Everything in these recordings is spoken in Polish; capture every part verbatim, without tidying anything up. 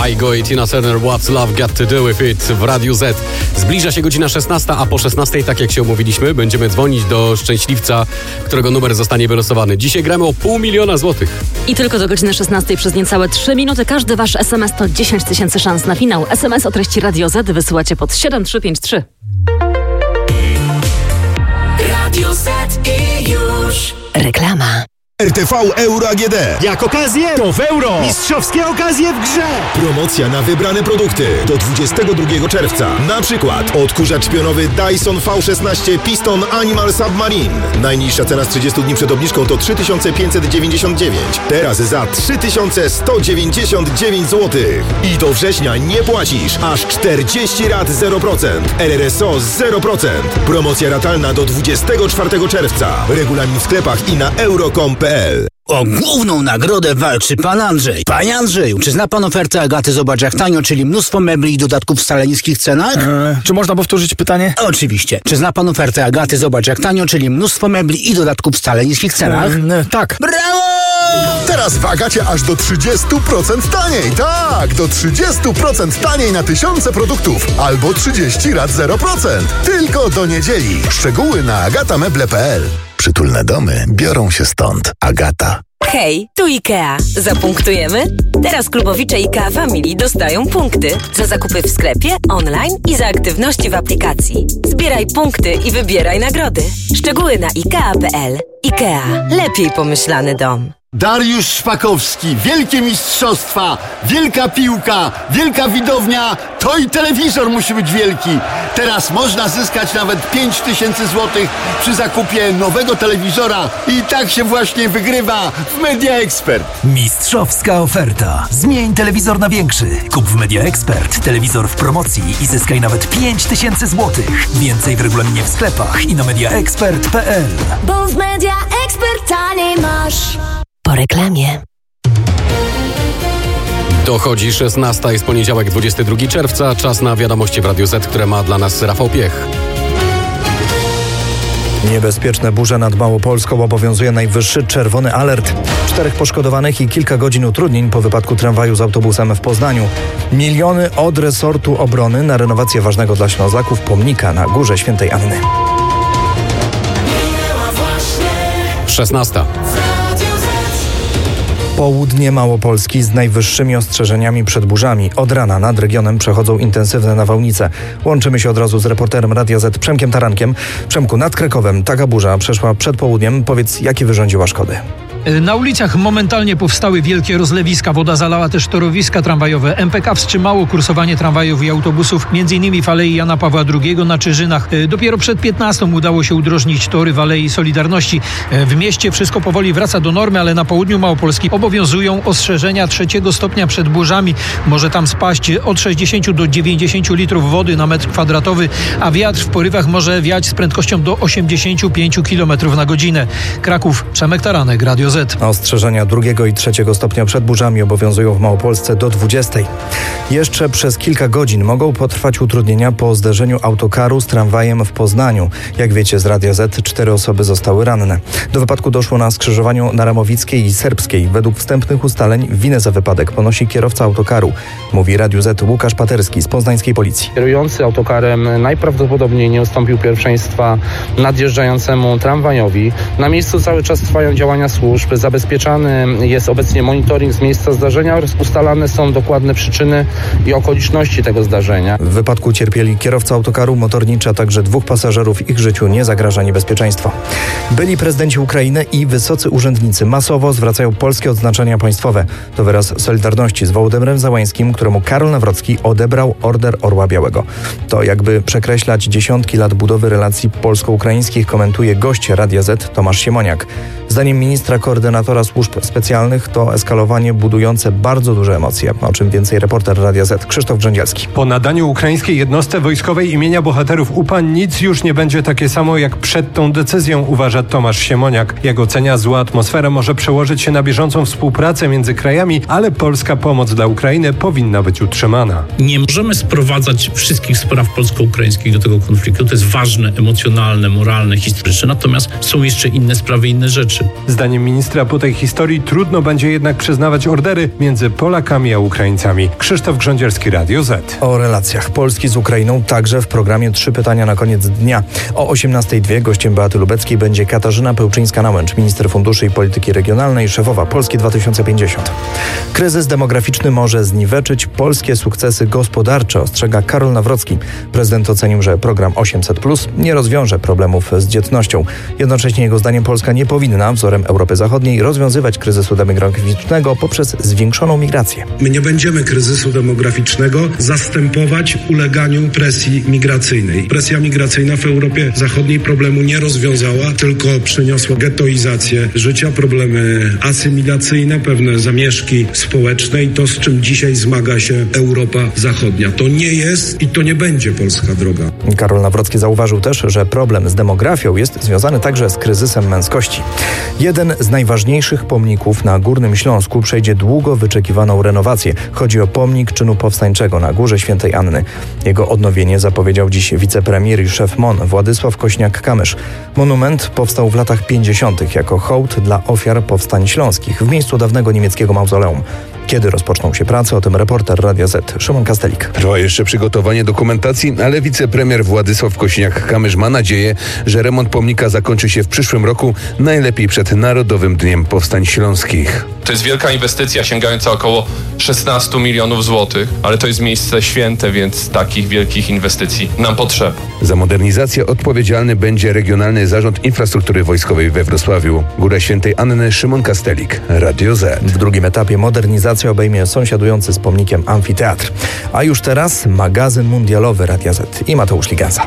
Kaigo i Tina Turner, What's Love Got To Do With It w Radiu Z. Zbliża się godzina szesnasta, a po szesnastej, tak jak się umówiliśmy, będziemy dzwonić do szczęśliwca, którego numer zostanie wylosowany. Dzisiaj gramy o pół miliona złotych. I tylko do godziny szesnastej przez niecałe trzy minuty każdy wasz es em es to dziesięć tysięcy szans na finał. es em es o treści Radio Z wysyłacie pod siedem trzy pięć trzy. Radio Z i już Reklama. R T V Euro A G D. Jak okazję, to w euro. Mistrzowskie okazje w grze. Promocja na wybrane produkty do dwudziestego drugiego czerwca. Na przykład odkurzacz pionowy Dyson V szesnaście Piston Animal Submarine. Najniższa cena z trzydziestu dni przed obniżką to trzy tysiące pięćset dziewięćdziesiąt dziewięć. Teraz za trzy tysiące sto dziewięćdziesiąt dziewięć złotych. I do września nie płacisz. Aż czterdzieści rat zero procent. R R S O zero procent. Promocja ratalna do dwudziestego czwartego czerwca. Regulamin w sklepach i na euro kropka com kropka p l. O główną nagrodę walczy pan Andrzej. Panie Andrzeju, czy zna pan ofertę Agaty Zobacz Jak Tanio, czyli mnóstwo mebli i dodatków w wcale niskich cenach? Eee, czy można powtórzyć pytanie? Oczywiście. Czy zna pan ofertę Agaty Zobacz Jak Tanio, czyli mnóstwo mebli i dodatków w wcale niskich cenach? Eee, tak. Brawo! Teraz w Agacie aż do trzydzieści procent taniej. Tak, do trzydzieści procent taniej na tysiące produktów. Albo trzydzieści rat zero procent. Tylko do niedzieli. Szczegóły na agatameble kropka p l. Przytulne domy biorą się stąd. Agata. Hej, tu IKEA. Zapunktujemy? Teraz klubowicze IKEA Family dostają punkty za zakupy w sklepie, online i za aktywności w aplikacji. Zbieraj punkty i wybieraj nagrody. Szczegóły na ikea kropka p l. IKEA. Lepiej pomyślany dom. Dariusz Szpakowski, wielkie mistrzostwa, wielka piłka, wielka widownia, to i telewizor musi być wielki. Teraz można zyskać nawet pięć tysięcy złotych przy zakupie nowego telewizora i tak się właśnie wygrywa w Media Expert. Mistrzowska oferta. Zmień telewizor na większy. Kup w Media Expert telewizor w promocji i zyskaj nawet pięć tysięcy złotych. Więcej w regulaminie w sklepach i na media expert kropka p l. Bo w Media Expert taniej masz. Po reklamie. Dochodzi szesnasta, jest poniedziałek, dwudziestego drugiego czerwca. Czas na wiadomości w Radiu Z, które ma dla nas Rafał Piech. Niebezpieczne burze nad Małopolską, obowiązuje najwyższy czerwony alert. Czterech poszkodowanych i kilka godzin utrudnień po wypadku tramwaju z autobusem w Poznaniu. Miliony od resortu obrony na renowację ważnego dla Ślązaków pomnika na Górze Świętej Anny. szesnasta. Południe Małopolski z najwyższymi ostrzeżeniami przed burzami. Od rana nad regionem przechodzą intensywne nawałnice. Łączymy się od razu z reporterem Radia Z Przemkiem Tarankiem. Przemku, nad Krakowem taka burza przeszła przed południem. Powiedz, jakie wyrządziła szkody? Na ulicach momentalnie powstały wielkie rozlewiska. Woda zalała też torowiska tramwajowe. M P K wstrzymało kursowanie tramwajów i autobusów, m.in. w Alei Jana Pawła drugiego na Czyżynach. Dopiero przed piętnastą udało się udrożnić tory w Alei Solidarności. W mieście wszystko powoli wraca do normy, ale na południu Małopolski obowiązują ostrzeżenia trzeciego stopnia przed burzami. Może tam spaść od sześćdziesięciu do dziewięćdziesięciu litrów wody na metr kwadratowy, a wiatr w porywach może wiać z prędkością do osiemdziesięciu pięciu kilometrów na godzinę. Kraków, Przemek Taranek, Radio Z. Ostrzeżenia drugiego i trzeciego stopnia przed burzami obowiązują w Małopolsce do dwudziestej. Jeszcze przez kilka godzin mogą potrwać utrudnienia po zderzeniu autokaru z tramwajem w Poznaniu. Jak wiecie z Radia Z, cztery osoby zostały ranne. Do wypadku doszło na skrzyżowaniu na Ramowickiej i Serbskiej. Według wstępnych ustaleń winę za wypadek ponosi kierowca autokaru. Mówi Radiu Z Łukasz Paterski z poznańskiej policji. Kierujący autokarem najprawdopodobniej nie ustąpił pierwszeństwa nadjeżdżającemu tramwajowi. Na miejscu cały czas trwają działania służb. Zabezpieczany jest obecnie monitoring z miejsca zdarzenia oraz ustalane są dokładne przyczyny i okoliczności tego zdarzenia. W wypadku cierpieli kierowca autokaru, motorniczy, a także dwóch pasażerów. Ich życiu nie zagraża niebezpieczeństwo. Byli prezydenci Ukrainy i wysocy urzędnicy masowo zwracają polskie odznaczenia państwowe. To wyraz solidarności z Wołodymyrem Zełańskim, któremu Karol Nawrocki odebrał Order Orła Białego. To jakby przekreślać dziesiątki lat budowy relacji polsko-ukraińskich, komentuje gość Radia Z Tomasz Siemoniak. Zdaniem ministra koordynatora służb specjalnych to eskalowanie budujące bardzo duże emocje. O czym więcej reporter Radia Z Krzysztof Brzędzielski. Po nadaniu ukraińskiej jednostce wojskowej imienia bohaterów U P A nic już nie będzie takie samo jak przed tą decyzją, uważa Tomasz Siemoniak. Jak ocenia, zła atmosfera może przełożyć się na bieżącą współpracę między krajami, ale polska pomoc dla Ukrainy powinna być utrzymana. Nie możemy sprowadzać wszystkich spraw polsko-ukraińskich do tego konfliktu. To jest ważne, emocjonalne, moralne, historyczne. Natomiast są jeszcze inne sprawy, inne rzeczy. Zdaniem ministra po tej historii trudno będzie jednak przyznawać ordery między Polakami a Ukraińcami. Krzysztof Grządzierski, Radio Z. O relacjach Polski z Ukrainą także w programie Trzy pytania na koniec dnia. O osiemnastej dwie gościem Beaty Lubeckiej będzie Katarzyna Pełczyńska-Nałęcz, minister funduszy i polityki regionalnej, szefowa Polski dwa tysiące pięćdziesiąt. Kryzys demograficzny może zniweczyć polskie sukcesy gospodarcze, ostrzega Karol Nawrocki. Prezydent ocenił, że program osiemset plus nie rozwiąże problemów z dzietnością. Jednocześnie jego zdaniem Polska nie powinna, wzorem Europy Zachodniej, rozwiązywać kryzysu demograficznego poprzez zwiększoną migrację. My nie będziemy kryzysu demograficznego zastępować uleganiu presji migracyjnej. Presja migracyjna w Europie Zachodniej problemu nie rozwiązała, tylko przyniosła getoizację życia, problemy asymilacyjne, pewne zamieszki społeczne i to, z czym dzisiaj zmaga się Europa Zachodnia. To nie jest i to nie będzie polska droga. Karol Nawrocki zauważył też, że problem z demografią jest związany także z kryzysem męskości. Jeden z najważniejszych pomników na Górnym Śląsku przejdzie długo wyczekiwaną renowację. Chodzi o pomnik czynu powstańczego na Górze Świętej Anny. Jego odnowienie zapowiedział dziś wicepremier i szef M O N Władysław Kośniak-Kamysz. Monument powstał w latach pięćdziesiątych jako hołd dla ofiar powstań śląskich w miejscu dawnego niemieckiego mauzoleum. Kiedy rozpoczną się prace? O tym reporter Radia Z Szymon Kastelik. Trwa jeszcze przygotowanie dokumentacji, ale wicepremier Władysław Kośniak-Kamysz ma nadzieję, że remont pomnika zakończy się w przyszłym roku, najlepiej przed Narodowym Dniem Powstań Śląskich. To jest wielka inwestycja sięgająca około szesnaście milionów złotych, ale to jest miejsce święte, więc takich wielkich inwestycji nam potrzeba. Za modernizację odpowiedzialny będzie Regionalny Zarząd Infrastruktury Wojskowej we Wrocławiu. Góra Świętej Anny, Szymon Kastelik, Radio Z. W drugim etapie modernizacja obejmie sąsiadujący z pomnikiem amfiteatr. A już teraz magazyn mundialowy Radia Z i Mateusz Liganza.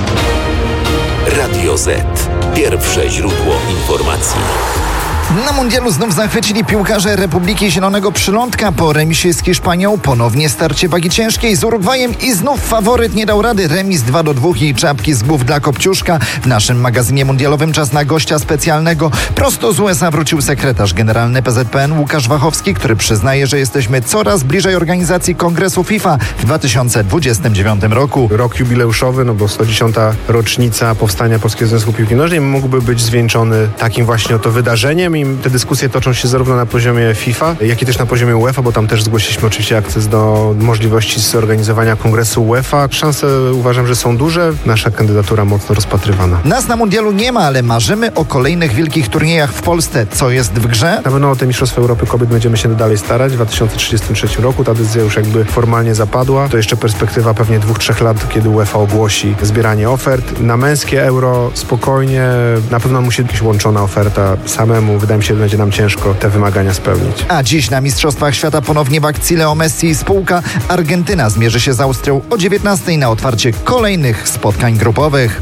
Radio Z. Pierwsze źródło informacji. Na mundialu znów zachwycili piłkarze Republiki Zielonego Przylądka. Po remisie z Hiszpanią ponownie starcie wagi ciężkiej z Urugwajem i znów faworyt nie dał rady. Remis dwa do dwóch i czapki z głów dla Kopciuszka. W naszym magazynie mundialowym czas na gościa specjalnego. Prosto z U S A wrócił sekretarz generalny P Z P N Łukasz Wachowski, który przyznaje, że jesteśmy coraz bliżej organizacji Kongresu FIFA w dwa tysiące dwudziestym dziewiątym roku. Rok jubileuszowy, no bo sto dziesiąta rocznica powstania Polskiego Związku Piłki Nożnej mógłby być zwieńczony takim właśnie oto wydarzeniem. I te dyskusje toczą się zarówno na poziomie FIFA, jak i też na poziomie UEFA, bo tam też zgłosiliśmy oczywiście akces do możliwości zorganizowania kongresu UEFA. Szanse uważam, że są duże. Nasza kandydatura mocno rozpatrywana. Nas na mundialu nie ma, ale marzymy o kolejnych wielkich turniejach w Polsce. Co jest w grze? Na pewno o te Mistrzostwa Europy Kobiet będziemy się dalej starać. W dwa tysiące trzydziestym trzecim roku ta decyzja już jakby formalnie zapadła. To jeszcze perspektywa pewnie dwóch, trzech lat, kiedy UEFA ogłosi zbieranie ofert. Na męskie Euro spokojnie. Na pewno musi być łączona oferta samemu. Wydaje mi się, że będzie nam ciężko te wymagania spełnić. A dziś na Mistrzostwach Świata ponownie w akcji Leo Messi i spółka. Argentyna zmierzy się z Austrią o dziewiętnastej na otwarcie kolejnych spotkań grupowych.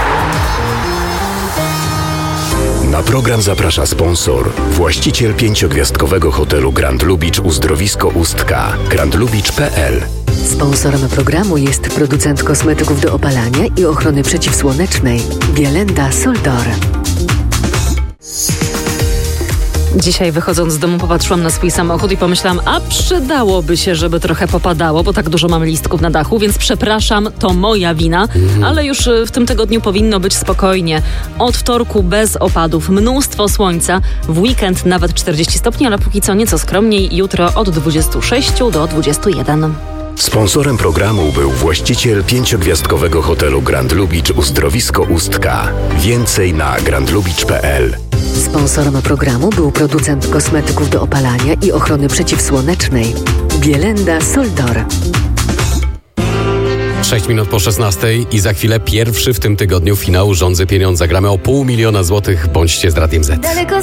Na program zaprasza sponsor, właściciel pięciogwiazdkowego hotelu Grand Lubicz Uzdrowisko Ustka, grand lubicz kropka p l. Sponsorem programu jest producent kosmetyków do opalania i ochrony przeciwsłonecznej Bielenda Soldor. Dzisiaj wychodząc z domu popatrzyłam na swój samochód i pomyślałam, a przydałoby się, żeby trochę popadało, bo tak dużo mam listków na dachu, więc przepraszam, to moja wina, mm. ale już w tym tygodniu powinno być spokojnie. Od wtorku bez opadów, mnóstwo słońca, w weekend nawet czterdzieści stopni, ale póki co nieco skromniej, jutro od dwudziestu sześciu do dwudziestu jeden. Sponsorem programu był właściciel pięciogwiazdkowego hotelu Grand Lubicz Uzdrowisko Ustka. Więcej na grand lubicz kropka p l. Sponsorem programu był producent kosmetyków do opalania i ochrony przeciwsłonecznej Bielenda Soldor. sześć minut po szesnastej i za chwilę pierwszy w tym tygodniu finał Rządzy Pieniądze. Gramy o pół miliona złotych. Bądźcie z Radiem Z. Daleko